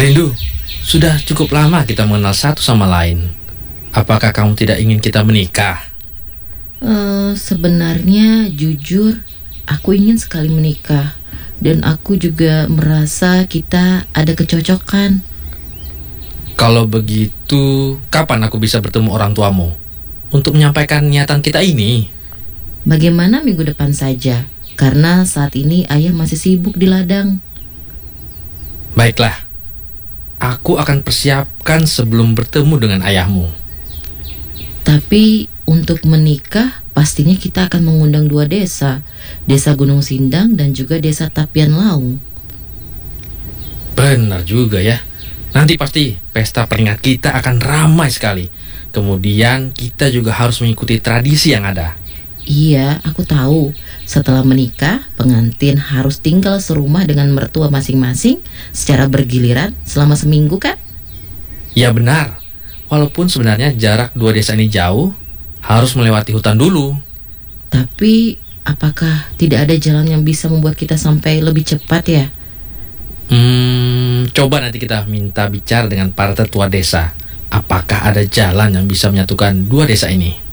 Rindu, sudah cukup lama kita mengenal satu sama lain. Apakah kamu tidak ingin kita menikah? Sebenarnya jujur, aku ingin sekali menikah. Dan aku juga merasa kita ada kecocokan. Kalau begitu, kapan aku bisa bertemu orang tuamu untuk menyampaikan niatan kita ini? Bagaimana minggu depan saja? Karena saat ini ayah masih sibuk di ladang. Baiklah, aku akan persiapkan sebelum bertemu dengan ayahmu. Tapi untuk menikah pastinya kita akan mengundang dua desa. Desa Gunung Sindang dan juga desa Tapian Laung. Benar juga ya. Nanti pasti pesta pernikahan kita akan ramai sekali. Kemudian kita juga harus mengikuti tradisi yang ada. Iya, aku tahu. Setelah menikah, pengantin harus tinggal serumah dengan mertua masing-masing secara bergiliran selama seminggu kan? Ya benar. Walaupun sebenarnya jarak dua desa ini jauh, harus melewati hutan dulu. Tapi apakah tidak ada jalan yang bisa membuat kita sampai lebih cepat ya? Coba nanti kita minta bicara dengan para tetua desa. Apakah ada jalan yang bisa menyatukan dua desa ini?